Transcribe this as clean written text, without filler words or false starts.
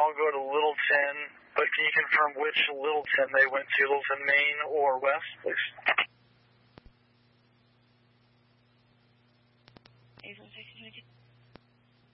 all go to Littleton, but can you confirm which Littleton they went to, Littleton, Maine or West, please?